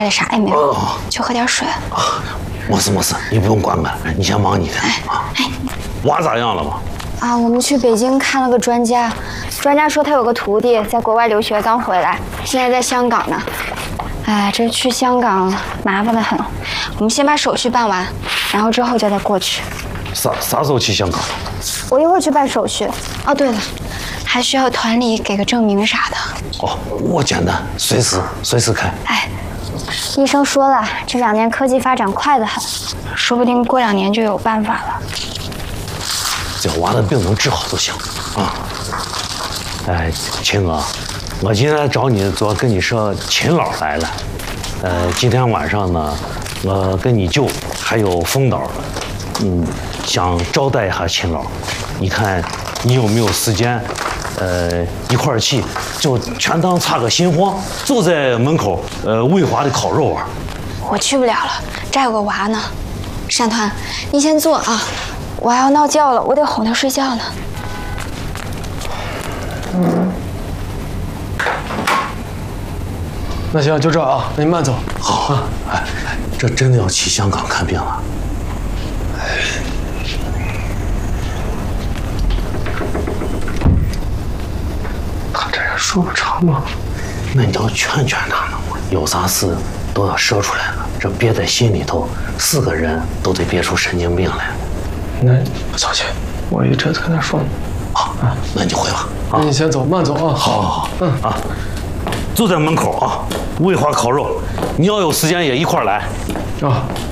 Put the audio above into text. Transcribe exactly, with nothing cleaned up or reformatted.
的啥也没有，就喝点水。 啊，没事没事，你不用管我，你先忙你的啊。哎，娃咋样了吗？ 啊，我们去北京看了个专家，专家说他有个徒弟在国外留学刚回来，现在在香港呢。哎，这去香港麻烦得很，我们先把手续办完，然后之后就再过去。 啥啥时候去香港？ 我一会儿去办手续。哦，对了，还需要团里给个证明啥的。 哦，我简单，随时随时开。 哎，医生说了，这两年科技发展快得很，说不定过两年就有办法了。 只要娃的病能治好就行啊。哎，秦哥，我今天找你主要跟你说秦老来了。呃，今天晚上呢，我跟你舅还有风导，嗯，想招待一下秦老。你看你有没有时间？呃，一块儿去，就全当插个新货，就在门口，呃，卫华的烤肉啊。 我去不了了，这有个娃呢。单团，你先坐啊，我还要闹觉了，我得哄他睡觉呢。 嗯。那行，就这啊，那你慢走。 好啊，哎哎，这真的要去香港看病了。 他这样说不成吗？ 那你要劝劝他们，有啥事都要说出来了，这憋在心里头，是个人都得憋出神经病来。 那不操心，我一直跟他说呢。 好啊，那你回吧。 那你先走，慢走啊。 好，好，好，嗯啊，就在门口啊，卫华烤肉，你要有时间也一块儿来。 啊。